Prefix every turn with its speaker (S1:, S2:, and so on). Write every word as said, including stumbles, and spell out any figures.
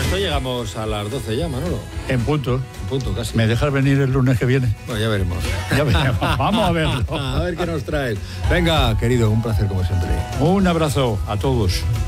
S1: esto llegamos a las doce ya, Manolo.
S2: En punto.
S1: En punto, casi.
S2: ¿Me dejas venir el lunes que viene?
S1: Bueno, ya veremos.
S2: Ya veremos. Vamos a verlo.
S1: A ver qué nos traes. Venga, querido, un placer como siempre.
S2: Un abrazo a todos.